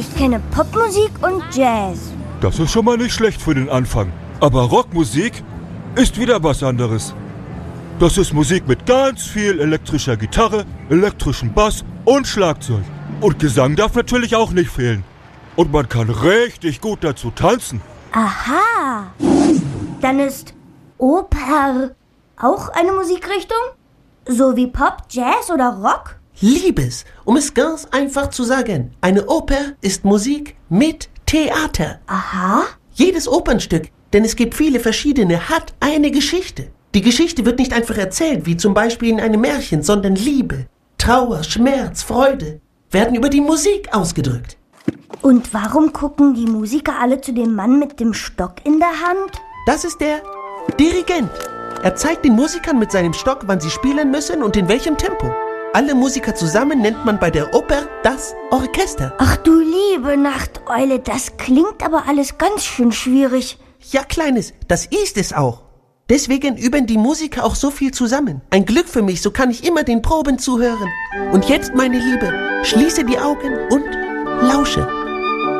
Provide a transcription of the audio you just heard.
Ich kenne Popmusik und Jazz. Das ist schon mal nicht schlecht für den Anfang. Aber Rockmusik ist wieder was anderes. Das ist Musik mit ganz viel elektrischer Gitarre, elektrischem Bass und Schlagzeug. Und Gesang darf natürlich auch nicht fehlen. Und man kann richtig gut dazu tanzen. Aha. Dann ist Oper auch eine Musikrichtung? So wie Pop, Jazz oder Rock? Liebes, um es ganz einfach zu sagen, eine Oper ist Musik mit Theater. Aha. Jedes Opernstück, denn es gibt viele verschiedene, hat eine Geschichte. Die Geschichte wird nicht einfach erzählt, wie zum Beispiel in einem Märchen, sondern Liebe, Trauer, Schmerz, Freude werden über die Musik ausgedrückt. Und warum gucken die Musiker alle zu dem Mann mit dem Stock in der Hand? Das ist der Dirigent. Er zeigt den Musikern mit seinem Stock, wann sie spielen müssen und in welchem Tempo. Alle Musiker zusammen nennt man bei der Oper das Orchester. Ach du liebe Nachteule, das klingt aber alles ganz schön schwierig. Ja, Kleines, das ist es auch. Deswegen üben die Musiker auch so viel zusammen. Ein Glück für mich, so kann ich immer den Proben zuhören. Und jetzt, meine Liebe, schließe die Augen und lausche.